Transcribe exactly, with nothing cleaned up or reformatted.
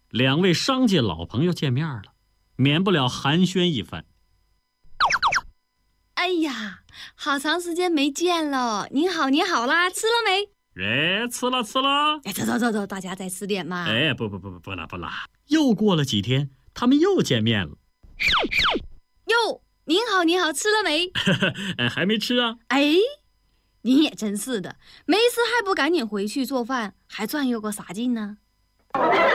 两位商界老朋友见面了，免不了寒暄一番。 哎呀，好长时间没见了！您好，您好啦，吃了没？ 哎，吃了吃了。 哎，走走走走，大家再吃点嘛。 哎，不不不不不啦不啦。又过了几天，他们又见面了。 哟，您好，您好，吃了没？ 哎，还没吃啊。 哎，您也真是的，没吃还不赶紧回去做饭，还转悠个啥劲呢？